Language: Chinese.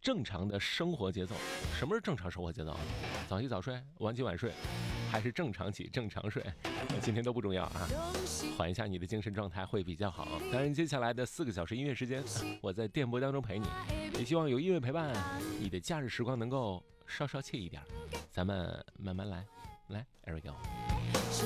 正常的生活节奏。什么是正常生活节奏？早起早睡，晚起晚睡，还是正常起正常睡？今天都不重要啊，缓一下你的精神状态会比较好。当然，接下来的4个小时音乐时间，我在电波当中陪你，也希望有音乐陪伴，你的假日时光能够稍稍惬一点。咱们慢慢来，来 ，Here we go。